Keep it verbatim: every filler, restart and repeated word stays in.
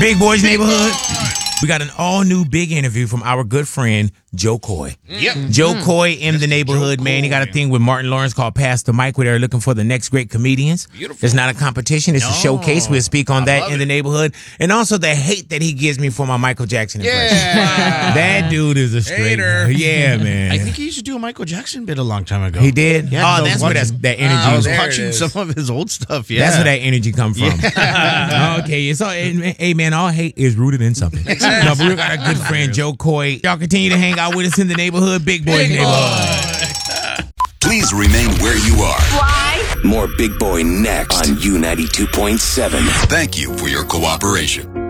Big Boys Neighborhood. We got an all-new big interview from our good friend, Joe Coy. Yep. Joe mm. Coy in the neighborhood, Joe man. He got a thing with Martin Lawrence called Pass the Mic, where they're looking for the next great comedians. Beautiful. It's not a competition. It's no. a showcase. We'll speak on I that in it. the neighborhood. And also the hate that he gives me for my Michael Jackson impression. Yeah. That dude is a straight hater. Yeah, man. I think he used to do a Michael Jackson bit a long time ago. He did? Yeah, oh, that's where that's, that energy I was uh, watching some of his old stuff, yeah. That's where that energy come from. Yeah. Okay, it's all, hey, man, all hate is rooted in something. No, but we got a good friend, Joe Coy. Y'all continue to hang out with us in the neighborhood. Big Boys Neighborhood. Please remain where you are. Why? More Big Boy next on U ninety-two point seven. Thank you for your cooperation.